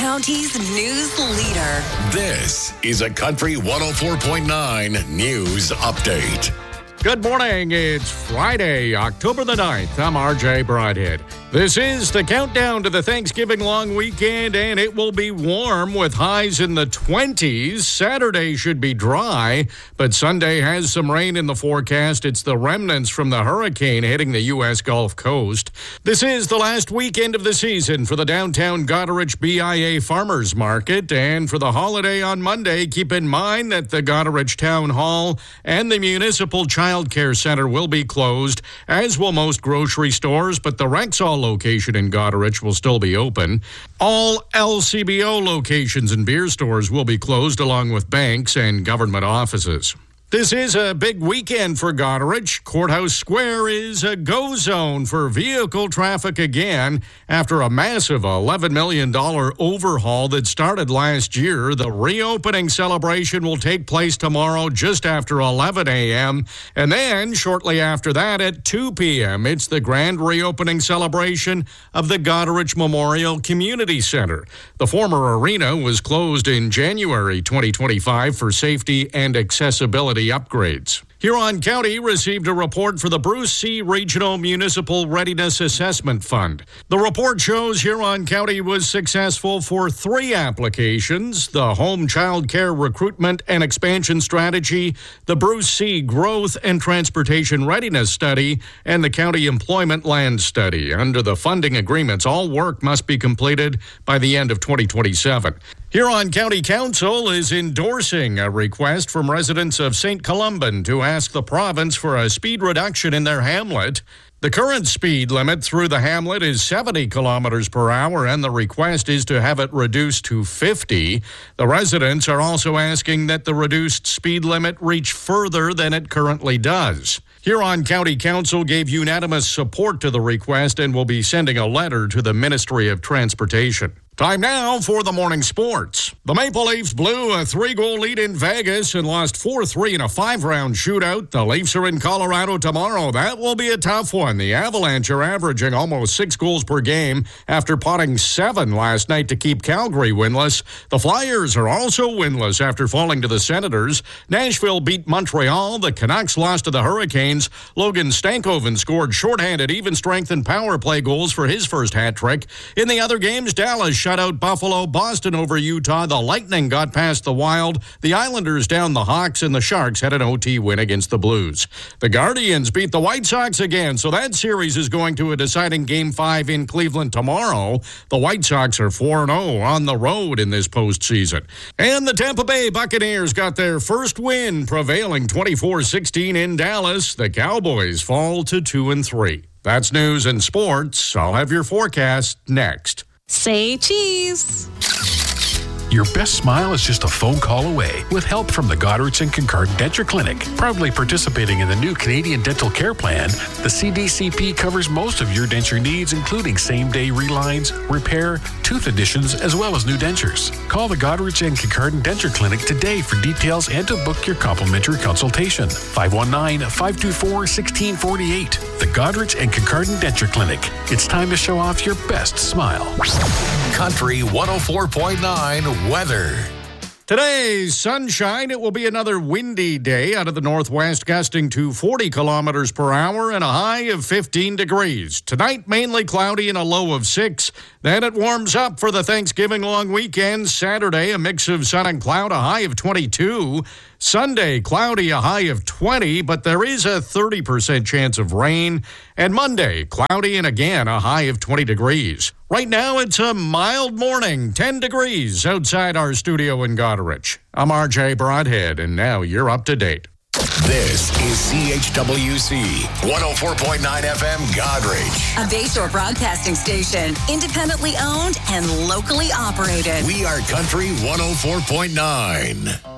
County's news leader. This is a Country 104.9 News Update. Good morning. It's Friday, October the 9th. I'm RJ Broadhead. This is the countdown to the Thanksgiving long weekend, and it will be warm with highs in the 20s. Saturday should be dry, but Sunday has some rain in the forecast. It's the remnants from the hurricane hitting the U.S. Gulf Coast. This is the last weekend of the season for the downtown Goderich BIA Farmers Market, and for the holiday on Monday, keep in mind that the Goderich Town Hall and the Municipal Child Care Center will be closed, as will most grocery stores, but the Rexall location in Goderich will still be open. All LCBO locations and beer stores will be closed, along with banks and government offices. This is a big weekend for Goderich. Courthouse Square is a go zone for vehicle traffic again. After a massive $11 million overhaul that started last year, the reopening celebration will take place tomorrow just after 11 a.m. And then shortly after that at 2 p.m., it's the grand reopening celebration of the Goderich Memorial Community Center. The former arena was closed in January 2025 for safety and accessibility upgrades. Huron County received a report for the Bruce C. Regional Municipal Readiness Assessment Fund. The report shows Huron County was successful for 3 applications: the Home Child Care Recruitment and Expansion Strategy, the Bruce C. Growth and Transportation Readiness Study, and the County Employment Land Study. Under the funding agreements, all work must be completed by the end of 2027. Huron County Council is endorsing a request from residents of St. Columban to ask the province for a speed reduction in their hamlet. The current speed limit through the hamlet is 70 kilometers per hour, and the request is to have it reduced to 50. The residents are also asking that the reduced speed limit reach further than it currently does. Huron County Council gave unanimous support to the request and will be sending a letter to the Ministry of Transportation. Time now for the morning sports. The Maple Leafs blew a 3-goal lead in Vegas and lost 4-3 in a 5-round shootout. The Leafs are in Colorado tomorrow. That will be a tough one. The Avalanche are averaging almost 6 goals per game after potting 7 last night to keep Calgary winless. The Flyers are also winless after falling to the Senators. Nashville beat Montreal. The Canucks lost to the Hurricanes. Logan Stankoven scored shorthanded even-strength and power play goals for his first hat trick. In the other games, Dallas shut out Buffalo, Boston over Utah. The Lightning got past the Wild. The Islanders down the Hawks, and the Sharks had an OT win against the Blues. The Guardians beat the White Sox again, so that series is going to a deciding Game 5 in Cleveland tomorrow. The White Sox are 4-0 on the road in this postseason. And the Tampa Bay Buccaneers got their first win, prevailing 24-16 in Dallas. The Cowboys fall to 2-3. That's news and sports. I'll have your forecast next. Say cheese. Your best smile is just a phone call away with help from the Goderich and Kincardine Denture Clinic. Proudly participating in the new Canadian Dental Care Plan, the CDCP covers most of your denture needs, including same-day relines, repair, tooth additions, as well as new dentures. Call the Goderich and Kincardine Denture Clinic today for details and to book your complimentary consultation. 519-524-1648. The Goderich and Kincardine Denture Clinic. It's time to show off your best smile. Country 104.9 weather. Today's sunshine. It will be another windy day out of the northwest, gusting to 40 kilometers per hour and a high of 15 degrees. Tonight, mainly cloudy and a low of 6. Then it warms up for the Thanksgiving long weekend. Saturday, a mix of sun and cloud, a high of 22. Sunday, cloudy, a high of 20, but there is a 30% chance of rain. And Monday, cloudy and again a high of 20 degrees. Right now, it's a mild morning, 10 degrees outside our studio in Goderich. I'm RJ Broadhead, and now you're up to date. This is CHWC 104.9 FM Goderich. A Bayshore broadcasting station, independently owned and locally operated. We are Country 104.9.